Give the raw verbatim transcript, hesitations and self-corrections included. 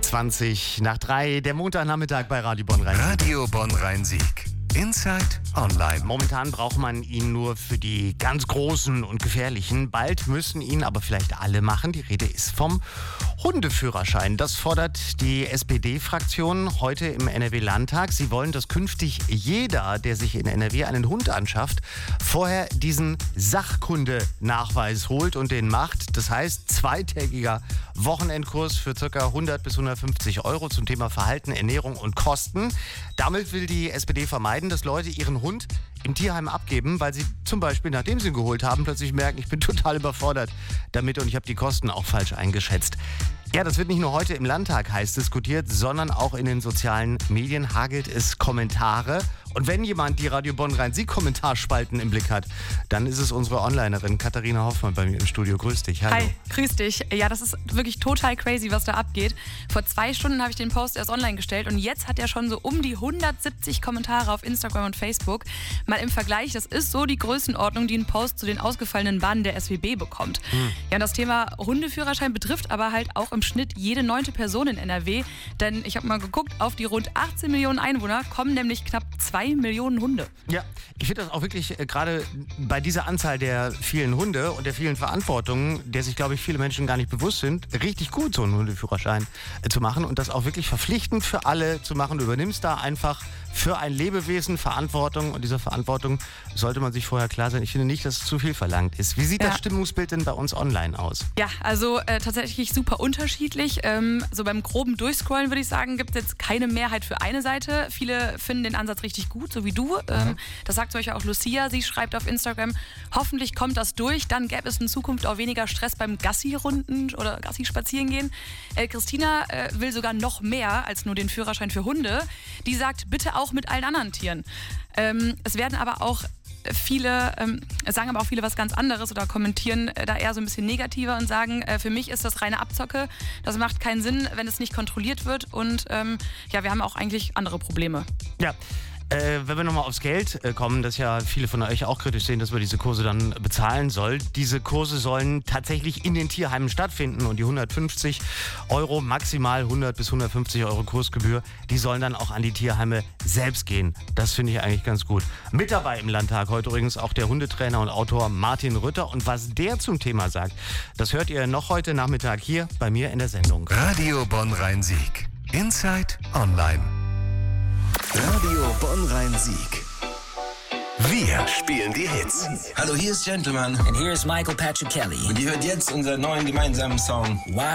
zwanzig nach drei, der Montagnachmittag bei Radio Bonn-Rhein. Radio Bonn-Rhein-Sieg. Inside Online. Momentan braucht man ihn nur für die ganz Großen und Gefährlichen. Bald müssen ihn aber vielleicht alle machen. Die Rede ist vom Hundeführerschein. Das fordert die S P D-Fraktion heute im N R W-Landtag. Sie wollen, dass künftig jeder, der sich in N R W einen Hund anschafft, vorher diesen Sachkundenachweis holt und den macht. Das heißt, zweitägiger Wochenendkurs für ca. hundert bis hundertfünfzig Euro zum Thema Verhalten, Ernährung und Kosten. Damit will die S P D vermeiden, dass Leute ihren Hund im Tierheim abgeben, weil sie zum Beispiel, nachdem sie ihn geholt haben, plötzlich merken, ich bin total überfordert damit und ich habe die Kosten auch falsch eingeschätzt. Ja, das wird nicht nur heute im Landtag heiß diskutiert, sondern auch in den sozialen Medien hagelt es Kommentare. Und wenn jemand die Radio Bonn-Rhein-Sieg-Kommentarspalten im Blick hat, dann ist es unsere Onlinerin Katharina Hoffmann bei mir im Studio. Grüß dich. Hallo. Hi, grüß dich. Ja, das ist wirklich total crazy, was da abgeht. Vor zwei Stunden habe ich den Post erst online gestellt und jetzt hat er schon so um die hundertsiebzig Kommentare auf Instagram und Facebook. Mal im Vergleich, das ist so die Größenordnung, die ein Post zu den ausgefallenen Bahnen der S W B bekommt. Hm. Ja, und das Thema Hundeführerschein betrifft aber halt auch im Schnitt jede neunte Person in N R W. Denn ich habe mal geguckt, auf die rund achtzehn Millionen Einwohner kommen nämlich knapp zwei Millionen Hunde. Ja, ich finde das auch wirklich äh, gerade bei dieser Anzahl der vielen Hunde und der vielen Verantwortungen, der sich, glaube ich, viele Menschen gar nicht bewusst sind, richtig gut, so einen Hundeführerschein äh, zu machen und das auch wirklich verpflichtend für alle zu machen. Du übernimmst da einfach für ein Lebewesen Verantwortung und dieser Verantwortung sollte man sich vorher klar sein. Ich finde nicht, dass es zu viel verlangt ist. Wie sieht ja. das Stimmungsbild denn bei uns online aus? Ja, also äh, tatsächlich super unterschiedlich. Ähm, so beim groben Durchscrollen würde ich sagen, gibt es jetzt keine Mehrheit für eine Seite. Viele finden den Ansatz richtig gut, so wie du. Ähm, mhm. Das sagt zum Beispiel auch Lucia. Sie schreibt auf Instagram, hoffentlich kommt das durch. Dann gäbe es in Zukunft auch weniger Stress beim Gassi-Runden oder Gassi-Spazierengehen. Äh, Christina äh, will sogar noch mehr als nur den Führerschein für Hunde. Die sagt, bitte auch mit allen anderen Tieren. Ähm, es werden aber auch viele, ähm, sagen aber auch viele was ganz anderes oder kommentieren äh, da eher so ein bisschen negativer und sagen, äh, für mich ist das reine Abzocke. Das macht keinen Sinn, wenn es nicht kontrolliert wird und ähm, ja, wir haben auch eigentlich andere Probleme. Ja. Äh, wenn wir nochmal aufs Geld äh, kommen, das ja viele von euch auch kritisch sehen, dass man diese Kurse dann bezahlen soll. Diese Kurse sollen tatsächlich in den Tierheimen stattfinden und die hundertfünfzig Euro, maximal hundert bis hundertfünfzig Euro Kursgebühr, die sollen dann auch an die Tierheime selbst gehen. Das finde ich eigentlich ganz gut. Mit dabei im Landtag heute übrigens auch der Hundetrainer und Autor Martin Rütter und was der zum Thema sagt, das hört ihr noch heute Nachmittag hier bei mir in der Sendung. Radio Bonn-Rhein-Sieg. Inside Online. Radio Bonn-Rhein-Sieg. Wir spielen die Hits. Hallo, hier ist Gentleman. And here is Michael Patrick Kelly. Und ihr hört jetzt unseren neuen gemeinsamen Song. Why